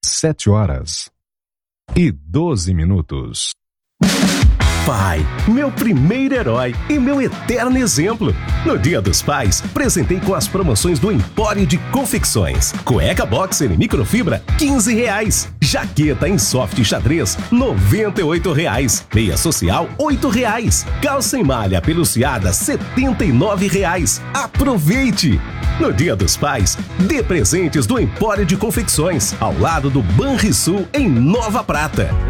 7h12. Pai, meu primeiro herói e meu eterno exemplo. No Dia dos Pais, presentei com as promoções do Empório de Confecções. Cueca boxer em microfibra, R$15. Jaqueta em soft xadrez, R$98. Meia social, R$8. Calça em malha peluciada, R$79. Aproveite! No Dia dos Pais, dê presentes do Empório de Confecções, ao lado do Banrisul, em Nova Prata.